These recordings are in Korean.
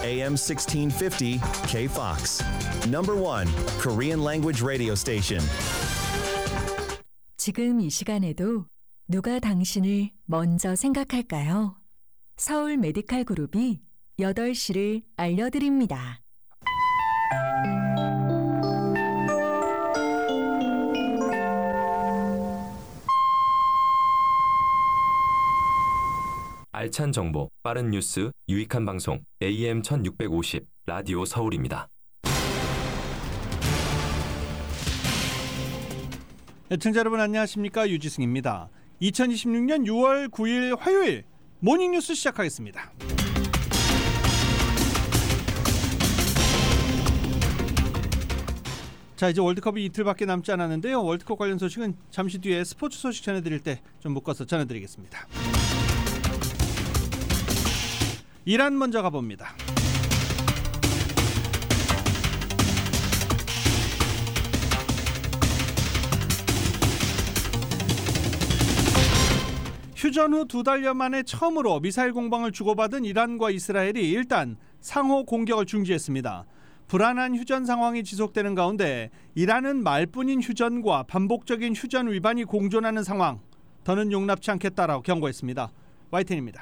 AM 1650 KFOX. Number 1 Korean language radio station. 지금 이 시간에도 누가 당신을 먼저 생각할까요? 서울 메디칼 그룹이 8시를 알려드립니다. 알찬 정보, 빠른 뉴스, 유익한 방송, AM 1650, 라디오 서울입니다. 애청자 여러분 안녕하십니까? 유지승입니다. 2026년 6월 9일 화요일 모닝뉴스 시작하겠습니다. 자, 이제 월드컵이 이틀밖에 남지 않았는데요. 월드컵 관련 소식은 잠시 뒤에 스포츠 소식 전해드릴 때 좀 묶어서 전해드리겠습니다. 이란 먼저 가봅니다. 휴전 후 2달여 만에 처음으로 미사일 공방을 주고받은 이란과 이스라엘이 일단 상호 공격을 중지했습니다. 불안한 휴전 상황이 지속되는 가운데 이란은 말뿐인 휴전과 반복적인 휴전 위반이 공존하는 상황, 더는 용납치 않겠다라고 경고했습니다. YTN입니다.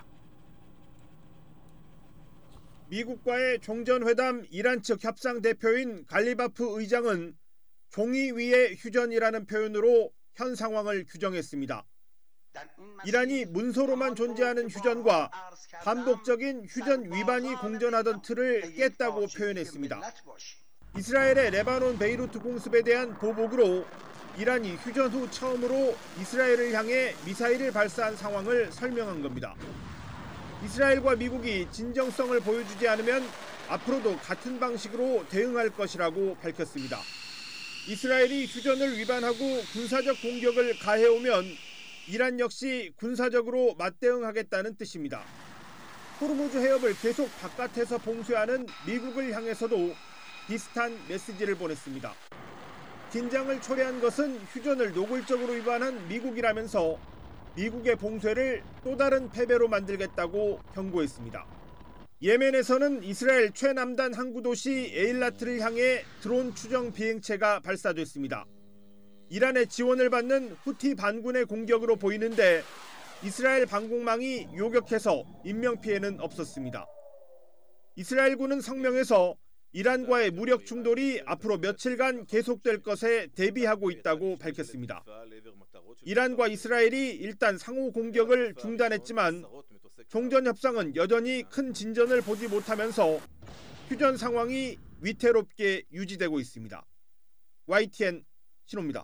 미국과의 종전회담 이란 측 협상 대표인 갈리바프 의장은 종이 위의 휴전이라는 표현으로 현 상황을 규정했습니다. 이란이 문서로만 존재하는 휴전과 반복적인 휴전 위반이 공존하던 틀을 깼다고 표현했습니다. 이스라엘의 레바논 베이루트 공습에 대한 보복으로 이란이 휴전 후 처음으로 이스라엘을 향해 미사일을 발사한 상황을 설명한 겁니다. 이스라엘과 미국이 진정성을 보여주지 않으면 앞으로도 같은 방식으로 대응할 것이라고 밝혔습니다. 이스라엘이 휴전을 위반하고 군사적 공격을 가해오면 이란 역시 군사적으로 맞대응하겠다는 뜻입니다. 호르무즈 해협을 계속 바깥에서 봉쇄하는 미국을 향해서도 비슷한 메시지를 보냈습니다. 긴장을 초래한 것은 휴전을 노골적으로 위반한 미국이라면서 미국의 봉쇄를 또 다른 패배로 만들겠다고 경고했습니다. 예멘에서는 이스라엘 최남단 항구 도시 에일라트를 향해 드론 추정 비행체가 발사됐습니다. 이란의 지원을 받는 후티 반군의 공격으로 보이는데 이스라엘 방공망이 요격해서 인명피해는 없었습니다. 이스라엘군은 성명에서 이란과의 무력 충돌이 앞으로 며칠간 계속될 것에 대비하고 있다고 밝혔습니다. 이란과 이스라엘이 일단 상호 공격을 중단했지만 종전협상은 여전히 큰 진전을 보지 못하면서 휴전 상황이 위태롭게 유지되고 있습니다. YTN 신호입니다.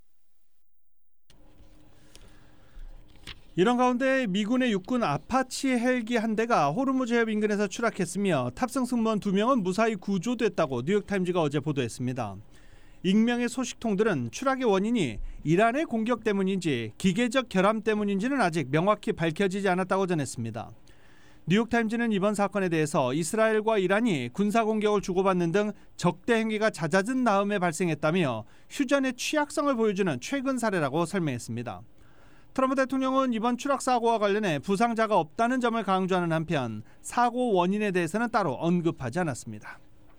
이런 가운데 미군의 육군 아파치 헬기 한 대가 호르무즈 해협 인근에서 추락했으며 탑승 승무원 2명은 무사히 구조됐다고 뉴욕타임즈가 어제 보도했습니다. 익명의 소식통들은 추락의 원인이 이란의 공격 때문인지 기계적 결함 때문인지는 아직 명확히 밝혀지지 않았다고 전했습니다. 뉴욕타임즈는 이번 사건에 대해서 이스라엘과 이란이 군사공격을 주고받는 등 적대 행위가 잦아든 다음에 발생했다며 휴전의 취약성을 보여주는 최근 사례라고 설명했습니다. 트럼프 대통령은 이번 추락 사고와 관련해 부상자가 없다는 점을 강조하는 한편 사고 원인에 대해서는 따로 언급하지 않았습니다.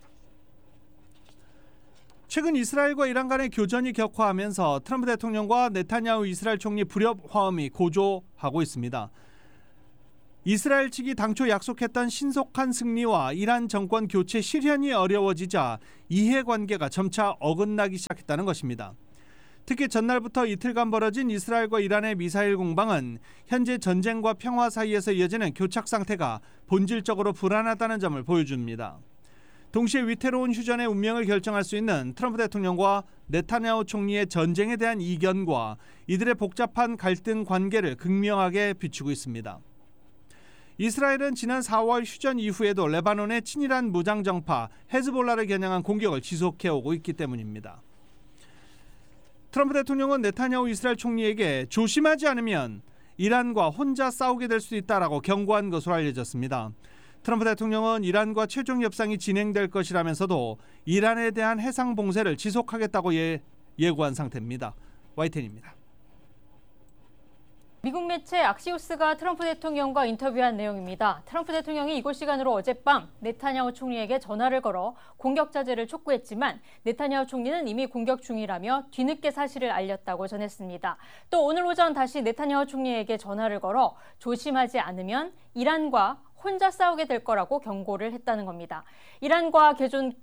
최근 이스라엘과 이란 간의 교전이 격화하면서 트럼프 대통령과 네타냐후 이스라엘 총리 불협 화음이 고조하고 있습니다. 이스라엘 측이 당초 약속했던 신속한 승리와 이란 정권 교체 실현이 어려워지자 이해관계가 점차 어긋나기 시작했다는 것입니다. 특히 전날부터 이틀간 벌어진 이스라엘과 이란의 미사일 공방은 현재 전쟁과 평화 사이에서 이어지는 교착 상태가 본질적으로 불안하다는 점을 보여줍니다. 동시에 위태로운 휴전의 운명을 결정할 수 있는 트럼프 대통령과 네타냐후 총리의 전쟁에 대한 이견과 이들의 복잡한 갈등 관계를 극명하게 비추고 있습니다. 이스라엘은 지난 4월 휴전 이후에도 레바논의 친이란 무장정파 헤즈볼라를 겨냥한 공격을 지속해오고 있기 때문입니다. 트럼프 대통령은 네타냐후 이스라엘 총리에게 조심하지 않으면 이란과 혼자 싸우게 될 수도 있다라고 경고한 것으로 알려졌습니다. 트럼프 대통령은 이란과 최종 협상이 진행될 것이라면서도 이란에 대한 해상 봉쇄를 지속하겠다고 예고한 상태입니다. YTN입니다. 미국 매체 악시오스가 트럼프 대통령과 인터뷰한 내용입니다. 트럼프 대통령이 이곳 시간으로 어젯밤 네타냐후 총리에게 전화를 걸어 공격 자제를 촉구했지만 네타냐후 총리는 이미 공격 중이라며 뒤늦게 사실을 알렸다고 전했습니다. 또 오늘 오전 다시 네타냐후 총리에게 전화를 걸어 조심하지 않으면 이란과 혼자 싸우게 될 거라고 경고를 했다는 겁니다. 이란과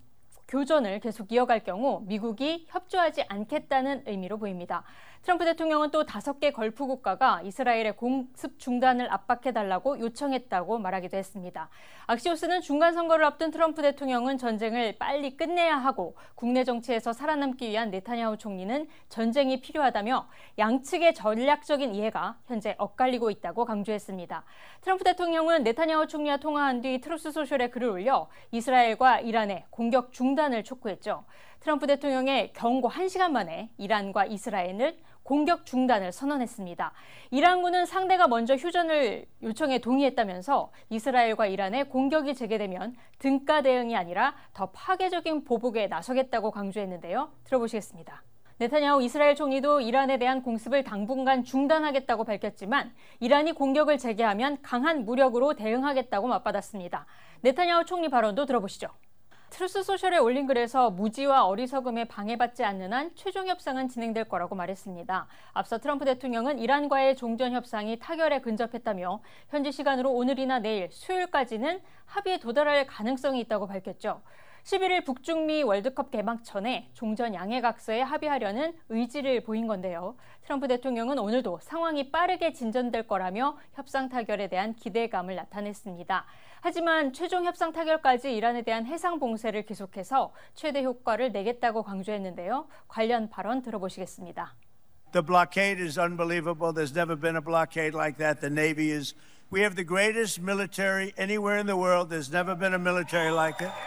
교전을 계속 이어갈 경우 미국이 협조하지 않겠다는 의미로 보입니다. 트럼프 대통령은 또 5개 걸프 국가가 이스라엘의 공습 중단을 압박해달라고 요청했다고 말하기도 했습니다. 악시오스는 중간 선거를 앞둔 트럼프 대통령은 전쟁을 빨리 끝내야 하고 국내 정치에서 살아남기 위한 네타냐후 총리는 전쟁이 필요하다며 양측의 전략적인 이해가 현재 엇갈리고 있다고 강조했습니다. 트럼프 대통령은 네타냐후 총리와 통화한 뒤 트루스 소셜에 글을 올려 이스라엘과 이란의 공격 중단을 촉구했죠. 트럼프 대통령의 경고 1시간 만에 이란과 이스라엘을 공격 중단을 선언했습니다. 이란군은 상대가 먼저 휴전을 요청에 동의했다면서 이스라엘과 이란의 공격이 재개되면 등가 대응이 아니라 더 파괴적인 보복에 나서겠다고 강조했는데요. 들어보시겠습니다. 네타냐후 이스라엘 총리도 이란에 대한 공습을 당분간 중단하겠다고 밝혔지만 이란이 공격을 재개하면 강한 무력으로 대응하겠다고 맞받았습니다. 네타냐후 총리 발언도 들어보시죠. 트루스 소셜에 올린 글에서 무지와 어리석음에 방해받지 않는 한 최종 협상은 진행될 거라고 말했습니다. 앞서 트럼프 대통령은 이란과의 종전 협상이 타결에 근접했다며 현지 시간으로 오늘이나 내일 수요일까지는 합의에 도달할 가능성이 있다고 밝혔죠. 11일 북중미 월드컵 개막 전에 종전 양해각서에 합의하려는 의지를 보인 건데요. 트럼프 대통령은 오늘도 상황이 빠르게 진전될 거라며 협상 타결에 대한 기대감을 나타냈습니다. 하지만 최종 협상 타결까지 이란에 대한 해상 봉쇄를 계속해서 최대 효과를 내겠다고 강조했는데요. 관련 발언 들어보시겠습니다. The blockade is unbelievable. There's never been a blockade like that. The Navy is, we have the greatest military anywhere in the world. There's never been a military like it.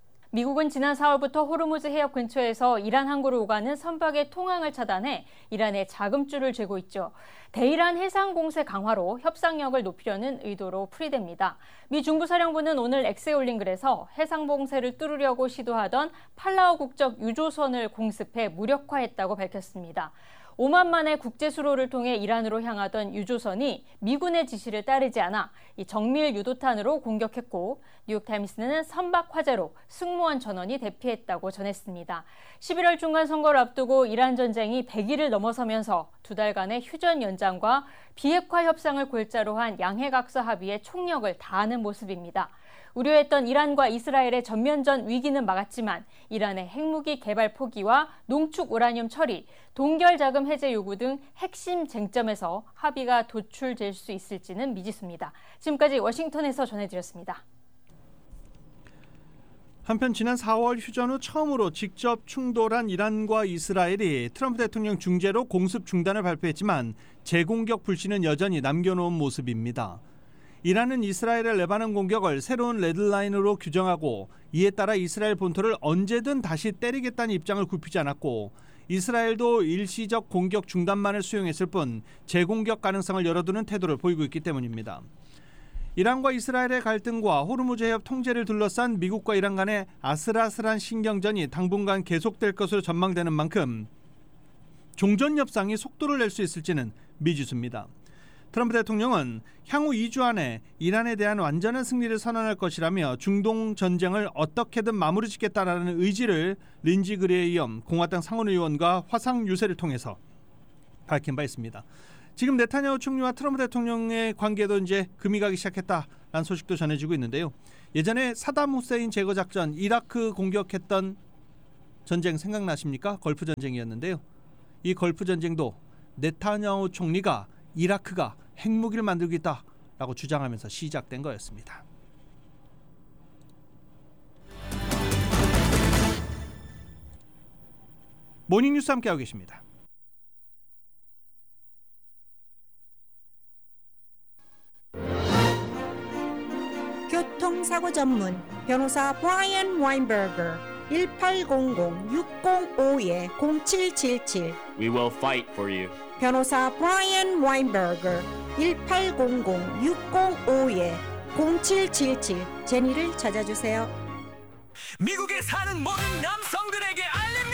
미국은 지난 4월부터 호르무즈 해협 근처에서 이란 항구를 오가는 선박의 통항을 차단해 이란에 자금줄을 쥐고 있죠. 대이란 해상 공세 강화로 협상력을 높이려는 의도로 풀이됩니다. 미 중부사령부는 오늘 X에 올린 글에서 해상 봉쇄를 뚫으려고 시도하던 팔라우 국적 유조선을 공습해 무력화했다고 밝혔습니다. 오만만의 국제수로를 통해 이란으로 향하던 유조선이 미군의 지시를 따르지 않아 이 정밀 유도탄으로 공격했고 뉴욕타임스는 선박 화재로 승무원 전원이 대피했다고 전했습니다. 11월 중간 선거를 앞두고 이란 전쟁이 100일을 넘어서면서 2달간의 휴전 연장과 비핵화 협상을 골자로 한 양해각서 합의에 총력을 다하는 모습입니다. 우려했던 이란과 이스라엘의 전면전 위기는 막았지만 이란의 핵무기 개발 포기와 농축 우라늄 처리, 동결 자금 해제 요구 등 핵심 쟁점에서 합의가 도출될 수 있을지는 미지수입니다. 지금까지 워싱턴에서 전해드렸습니다. 한편 지난 4월 휴전 후 처음으로 직접 충돌한 이란과 이스라엘이 트럼프 대통령 중재로 공습 중단을 발표했지만 재공격 불씨는 여전히 남겨놓은 모습입니다. 이란은 이스라엘의 레바논 공격을 새로운 레드라인으로 규정하고 이에 따라 이스라엘 본토를 언제든 다시 때리겠다는 입장을 굽히지 않았고 이스라엘도 일시적 공격 중단만을 수용했을 뿐 재공격 가능성을 열어두는 태도를 보이고 있기 때문입니다. 이란과 이스라엘의 갈등과 호르무즈 해협 통제를 둘러싼 미국과 이란 간의 아슬아슬한 신경전이 당분간 계속될 것으로 전망되는 만큼 종전 협상이 속도를 낼 수 있을지는 미지수입니다. 트럼프 대통령은 향후 2주 안에 이란에 대한 완전한 승리를 선언할 것이라며 중동 전쟁을 어떻게든 마무리 짓겠다라는 의지를 린지 그레이엄 공화당 상원의원과 화상 유세를 통해서 밝힌 바 있습니다. 지금 네타냐후 총리와 트럼프 대통령의 관계도 이제 금이 가기 시작했다라는 소식도 전해지고 있는데요. 예전에 사담 후세인 제거 작전 이라크 공격했던 전쟁 생각나십니까? 걸프 전쟁이었는데요. 이 걸프 전쟁도 네타냐후 총리가 이라크가 핵무기를 만들고 있다라고 주장하면서 시작된 거였습니다. 모닝뉴스 함께하고 계십니다. 교통사고 전문 변호사 브라이언 와인버거 1800-605-0777 We will fight for you. 변호사 브라이언 와인버거 1800-605-0777 제니를 찾아주세요. 미국에 사는 모든 남성들에게